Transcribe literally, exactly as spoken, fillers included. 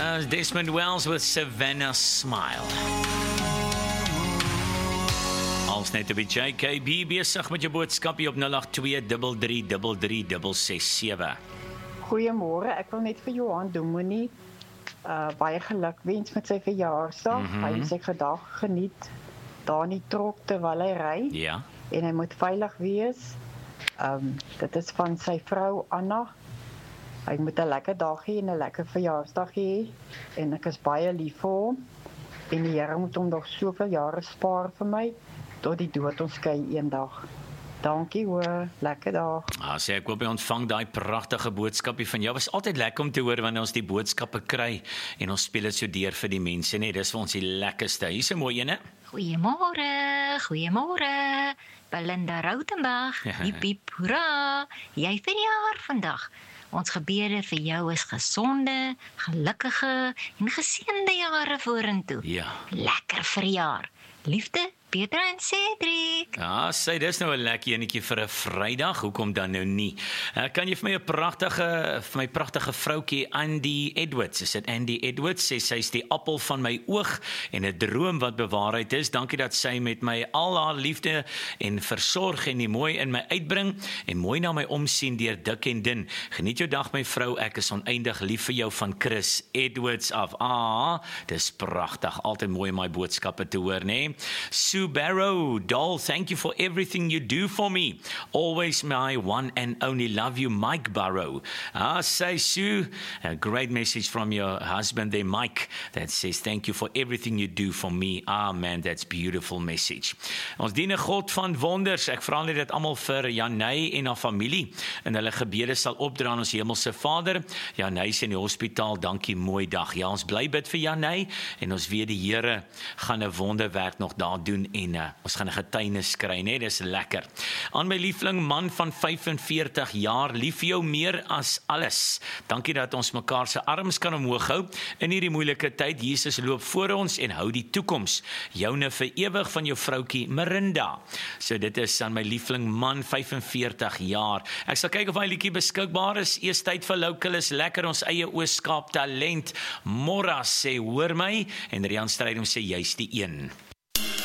Uh, Desmond Wells with Savannah Smile. Als net op die J K B besig met jou boodskap hier op nul agt twee drie drie drie drie drie ses sewe. Goeiemôre, ek wil net vir Johan Dominee uh, baie geluk wens met sy verjaarsdag. Mm -hmm. Hy moet sy gedag geniet daar in die trok terwyl hy ry. Ja. En hy moet veilig wees. Um, dit is van sy vrou Anna. Hy moet 'n lekker dag hê en 'n lekker verjaarsdag hê. En ek is baie lief vir hom. En die Here moet hom nog soveel jare spaar vir my tot die dood ons skei eendag. Dankie hoor, lekker dag. Ah, sê ek hoop jy ontvang daai pragtige boodskapie van jou. Was altyd lekker om te hoor wanneer ons die boodskappe kry en ons speel dit so deur vir die mense, nee, dis vir ons die lekkerste. Hier's 'n mooi ene. Goeiemôre, goeiemôre. Belinda Rautenbach, hiep hiep hoera. Jy verjaar vandag. Ons gebede vir jou is gesonde, gelukkige en geseënde jare vorentoe. Ja. Lekker verjaar. Liefde, Peter en Cedric. Ja, sê dis nou 'n lekker enetjie vir 'n Vrydag. Hoekom dan nou nie? Uh, kan jy vir my 'n pragtige vir my pragtige vroutjie Andy Edwards. Is dit Andy Edwards? Sê sy's die appel van my oog en 'n droom wat bewaarheid is. Dankie dat sy met my al haar liefde en versorg en die mooi in my uitbring en mooi na my omsien deur dik en dun. Geniet jou dag my vrou. Ek is oneindig lief vir jou van Chris Edwards af. Ah, dis pragtig. Altyd mooi om my boodskappe te hoor, né? So Barrow, doll, thank you for everything you do for me. Always my one and only love you, Mike Barrow. Ah, say Sue, a great message from your husband there, Mike, that says thank you for everything you do for me. Ah man, that's beautiful message. Ons dien 'n God van wonders. Ek vra net dat almal vir Janey en haar familie in hulle gebede sal opdra aan ons hemelse Vader. Janey is in die hospitaal. Dankie, mooi dag. Ja, ons bly bid vir Janey en ons weet die Here gaan 'n wonderwerk nog daar doen. En uh, ons gaan 'n getuienis kry, né? Dis lekker. Aan my liefling man van vyfenveertig jaar, lief vir jou meer as alles. Dankie dat ons mekaar se arms kan omhoog hou in hierdie moeilike tyd. Jesus loop voor ons en hou die toekoms. Joune vir ewig van jou vroutjie Marinda. So dit is aan my liefling man vyfenveertig jaar. Ek sal kyk of hy liedjie beskikbaar is. Eers tyd vir Local is lekker, ons eie Oos-Kaap talent. Morra sê hoor my en Rian Strydom sê jy's die een.